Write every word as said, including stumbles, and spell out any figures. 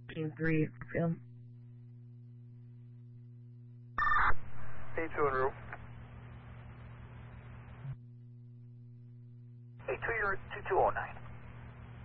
Team three, film. A two en route. A two, you're two two oh nine.